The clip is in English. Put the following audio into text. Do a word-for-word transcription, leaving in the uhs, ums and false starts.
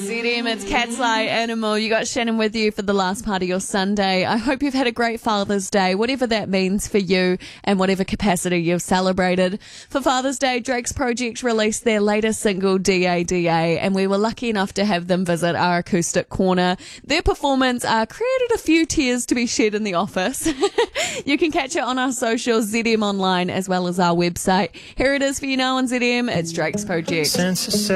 Z M, it's Cat's Eye Animal. You got Shannon with you for the last part of your Sunday. I hope you've had a great Father's Day, whatever that means for you and whatever capacity you've celebrated. For Father's Day, Drake's Project released their latest single, D A D A, and we were lucky enough to have them visit our acoustic corner. Their performance uh, created a few tears to be shed in the office. You can catch it on our socials, Z M Online, as well as our website. Here it is for you now on Z M. It's Drake's Project.